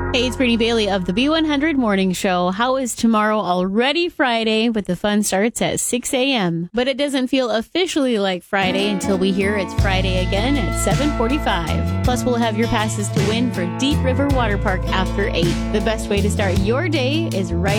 Hey, it's Brittany Bailey of the B100 Morning Show. How is tomorrow already Friday, but the fun starts at 6 a.m. But it doesn't feel officially like Friday until we hear it's Friday again at 7:45. Plus, we'll have your passes to win for Deep River Water Park after 8. The best way to start your day is right